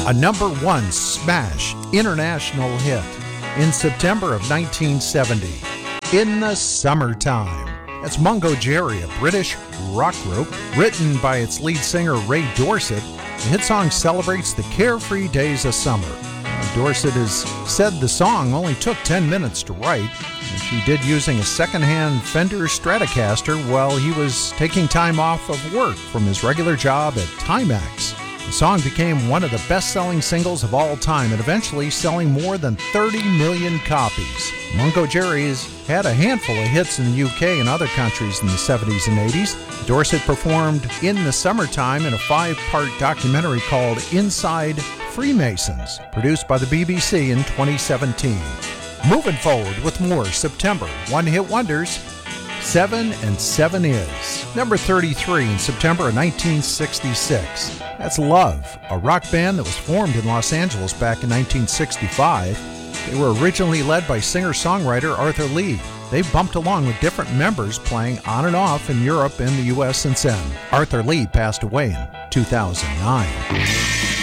A number one smash international hit in September of 1970, In the Summertime. That's Mungo Jerry, a British rock group. Written by its lead singer Ray Dorset, the hit song celebrates the carefree days of summer. Dorset has said the song only took 10 minutes to write, and she did using a second-hand Fender Stratocaster while he was taking time off of work from his regular job at Timex. The song became one of the best-selling singles of all time and eventually selling more than 30 million copies. Mungo Jerry has had a handful of hits in the UK and other countries in the 70s and 80s. Dorset performed In the Summertime in a 5-part documentary called Inside Freemasons, produced by the BBC in 2017. Moving forward with more September one-hit wonders, 7 and 7 is. Number 33 in September of 1966. That's Love, a rock band that was formed in Los Angeles back in 1965. They were originally led by singer-songwriter Arthur Lee. They've bumped along with different members playing on and off in Europe and the U.S. since then. Arthur Lee passed away in 2009.